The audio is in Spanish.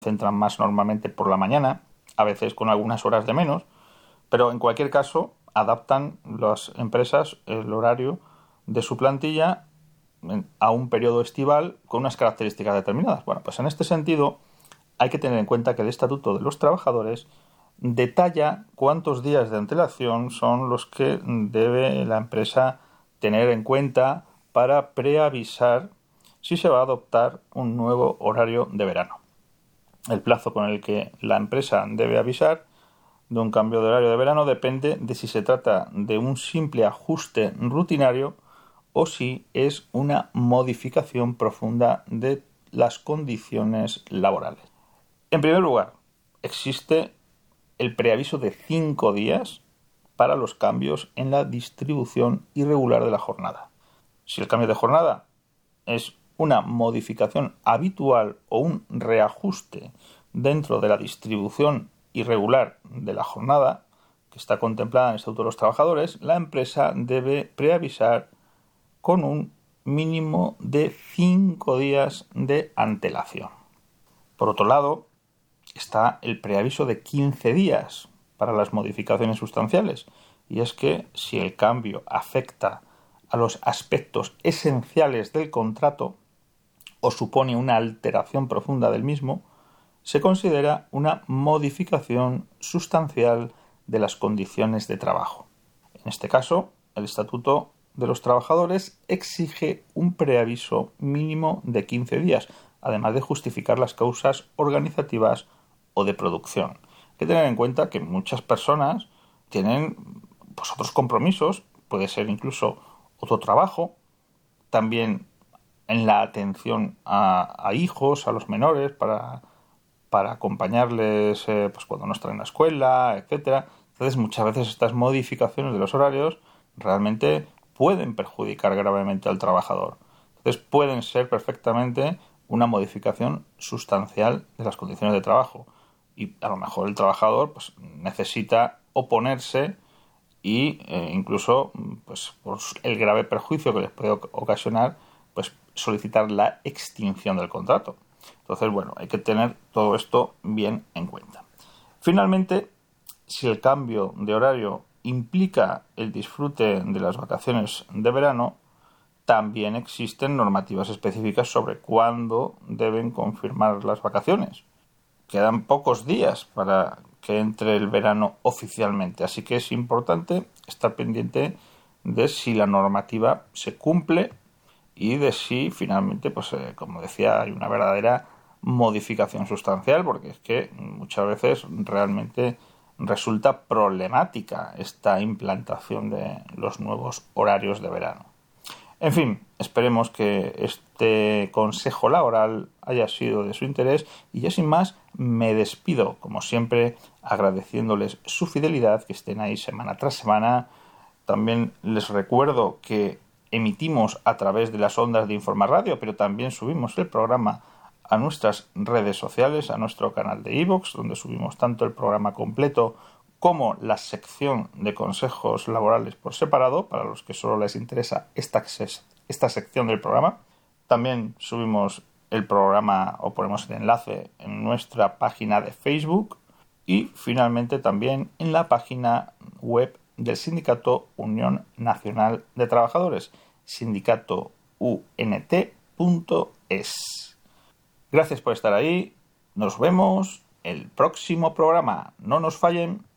centran más normalmente por la mañana, a veces con algunas horas de menos, pero en cualquier caso adaptan las empresas el horario de su plantilla a un periodo estival con unas características determinadas. Bueno, pues en este sentido hay que tener en cuenta que el Estatuto de los Trabajadores detalla cuántos días de antelación son los que debe la empresa tener en cuenta para preavisar si se va a adoptar un nuevo horario de verano. El plazo con el que la empresa debe avisar de un cambio de horario de verano depende de si se trata de un simple ajuste rutinario o si es una modificación profunda de las condiciones laborales. En primer lugar, existe el preaviso de 5 días para los cambios en la distribución irregular de la jornada. Si el cambio de jornada es una modificación habitual o un reajuste dentro de la distribución irregular de la jornada, que está contemplada en el Estatuto de los Trabajadores, la empresa debe preavisar con un mínimo de 5 días de antelación. Por otro lado, está el preaviso de 15 días para las modificaciones sustanciales, y es que si el cambio afecta a los aspectos esenciales del contrato o supone una alteración profunda del mismo, se considera una modificación sustancial de las condiciones de trabajo. En este caso, el Estatuto de los Trabajadores exige un preaviso mínimo de 15 días, además de justificar las causas organizativas o de producción. Hay que tener en cuenta que muchas personas tienen otros compromisos, puede ser incluso otro trabajo, también en la atención a hijos, a los menores, para acompañarles cuando no están en la escuela, etcétera. Entonces, muchas veces estas modificaciones de los horarios realmente pueden perjudicar gravemente al trabajador. Entonces, pueden ser perfectamente una modificación sustancial de las condiciones de trabajo. Y a lo mejor el trabajador necesita oponerse y incluso por el grave perjuicio que les puede ocasionar, solicitar la extinción del contrato. Entonces, bueno, hay que tener todo esto bien en cuenta. Finalmente, si el cambio de horario implica el disfrute de las vacaciones de verano, también existen normativas específicas sobre cuándo deben confirmar las vacaciones. Quedan pocos días para que entre el verano oficialmente, así que es importante estar pendiente de si la normativa se cumple y de si finalmente, como decía, hay una verdadera modificación sustancial, porque es que muchas veces realmente resulta problemática esta implantación de los nuevos horarios de verano. En fin, esperemos que este consejo laboral haya sido de su interés y ya sin más me despido, como siempre, agradeciéndoles su fidelidad, que estén ahí semana tras semana. También les recuerdo que emitimos a través de las ondas de Informa Radio, pero también subimos el programa a nuestras redes sociales, a nuestro canal de iVoox, donde subimos tanto el programa completo como la sección de consejos laborales por separado, para los que solo les interesa esta sección del programa. También subimos el programa o ponemos el enlace en nuestra página de Facebook y finalmente también en la página web del Sindicato Unión Nacional de Trabajadores, sindicatount.es. Gracias por estar ahí. Nos vemos el próximo programa. No nos fallen.